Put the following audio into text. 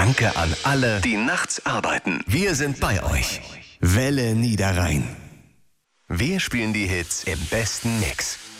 Danke an alle, die nachts arbeiten. Wir sind bei euch. Welle Niederrhein. Wir spielen die Hits im besten Mix.